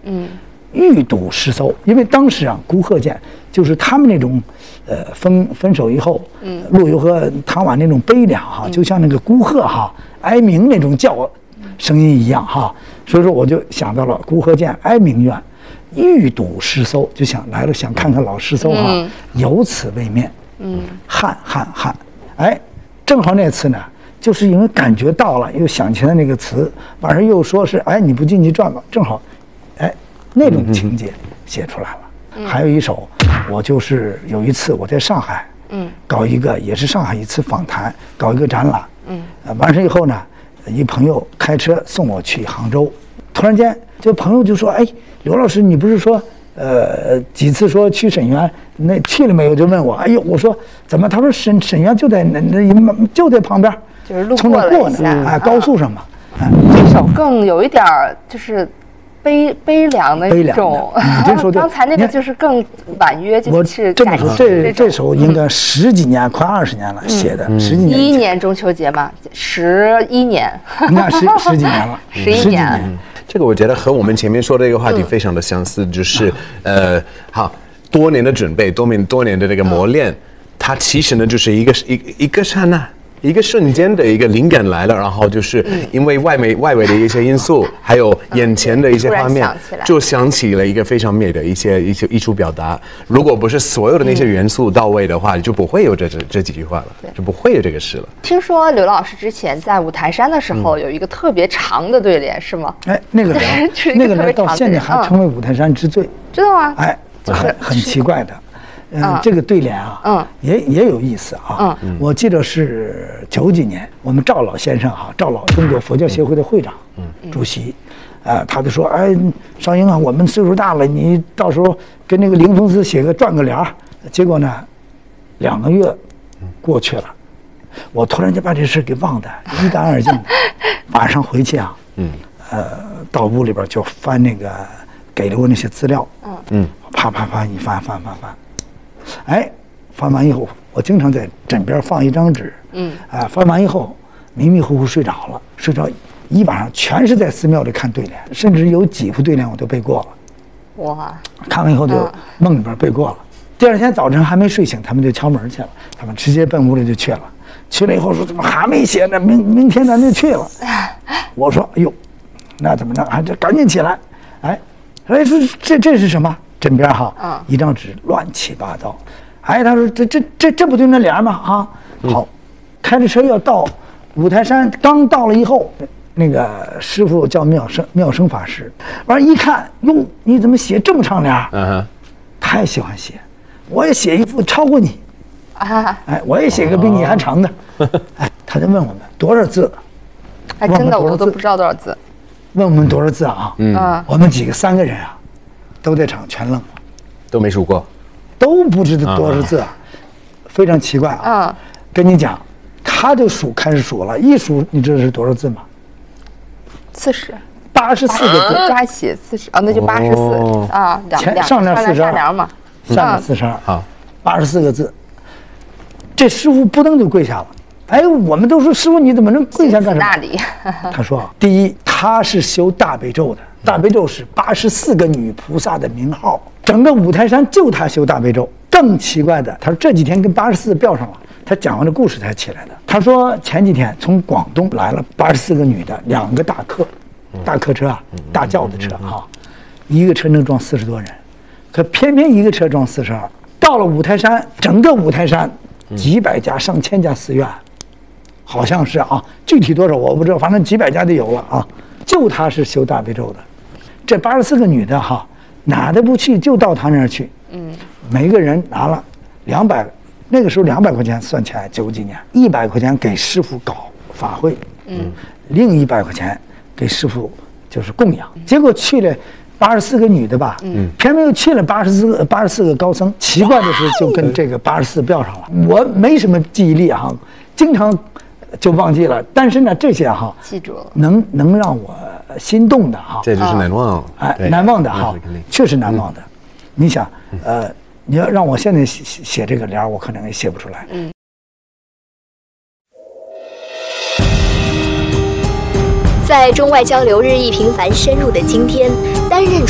欲赌失搜，因为当时啊，辜鹤剑就是他们那种，分手以后，陆游和唐婉那种悲凉哈，就像那个辜鹤哈哀鸣那种叫声音一样哈，所以说我就想到了辜鹤剑哀鸣怨，欲赌失搜，就想来了想看看老师搜哈，有此为面，汉，哎，正好那次呢。就是因为感觉到了，又想起来那个词，晚上又说是，哎，你不进去转吧，正好，哎，那种情节写出来了。还有一首，我就是有一次我在上海，搞一个也是上海一次访谈，搞一个展览，完事以后呢，一朋友开车送我去杭州，突然间这朋友就说，哎，刘老师，你不是说？几次说去沈园，那去了没有？就问我，哎呦，我说怎么？他说沈园就在就在旁边， 就是路过了一下， 哎，高速上嘛。 这首更有一点就是悲凉的一种。 你说刚才那个就是更婉约，就是这么说，这首应该10几年，快20年了写的，10几年。 11年中秋节嘛，11年。 你看十几年了 ，11年。 这个我觉得和我们前面说的这个话题非常的相似，就是好多年的准备，多年的这个磨练，它其实呢就是一个刹那。一个瞬间的一个灵感来了，然后就是因为外围的一些因素，还有眼前的一些画面，就想起了一个非常美的一些艺术表达。如果不是所有的那些元素到位的话，就不会有这几句话了，就不会有这个诗了。 听说刘老师之前在五台山的时候有一个特别长的对联，是吗？ 哎，那个人到现在还成为五台山之最， 知道吗？ 哎，很奇怪的。这个对联啊，也有意思啊。我记得是90几年，我们赵老先生哈，赵老中国佛教协会的会长、主席，他就说，哎，少英啊，我们岁数大了，你到时候跟那个灵峰寺转个联儿。结果呢，2个月过去了，我突然间把这事给忘得一干二净。晚上回去啊，到屋里边就翻那个给了我那些资料，啪一翻。哎，翻完以后，我经常在枕边放一张纸，翻完以后迷迷糊糊睡着了，睡着一晚上全是在寺庙里看对联，甚至有几副对联我都背过了。哇！看完以后就梦里边背过了。第二天早晨还没睡醒，他们就敲门去了，他们直接奔屋里就去了。去了以后说怎么还没写呢？明天咱就去了。我说哎呦，那怎么着？还这赶紧起来！哎，说这是什么？枕边哈，一张纸乱七八糟，哎，他说这不就那联吗？啊，好，开着车要到五台山，刚到了以后，那个师傅叫妙生法师，完了一看，哟，你怎么写这么长联？太喜欢写，我也写一副超过你，哎，我也写个比你还长的，哎，他就问我们多少字， 哎，真的我都不知道多少字， 问我们多少字啊？我们3个人啊。都在场全愣了， 都没数过， 都不知道多少字，非常奇怪啊！跟你讲，他就开始数了，一数你知道是多少字吗？84个字， 加写40啊，那就84啊， 上联42 嘛， 下联42，好，84个字。这师傅扑腾就跪下了，哎，我们都说师傅你怎么能跪下干什么？ 那里， 他说，第一，他是修大悲咒的。大悲咒是84个女菩萨的名号，整个五台山就他修大悲咒。更奇怪的，他说这几天跟84吊上了，他讲完这故事才起来的。他说前几天从广东来了84个女的，2个大客车啊，大轿的车哈，一个车能装40多人，可偏偏一个车装42。到了五台山，整个五台山几百家上千家寺院，好像是啊，具体多少我不知道，反正几百家就有了啊。就他是修大悲咒的。这84个女的哈，哪都不去，就到他那儿去。每个人拿了200，那个时候200块钱算起来90几年，100块钱给师傅搞法会，另100块钱给师傅就是供养。结果去了84个女的吧，偏偏又去了84个高僧。奇怪的是，就跟这个84标上了。我没什么记忆力啊，经常就忘记了。但是呢，这些哈记住了， 能让我心动的哈， 这就是难忘， 哎，难忘的哈，确实难忘的。你想，你要让我现在写这个联，我可能也写不出来。 在中外交流日益频繁深入的今天，担任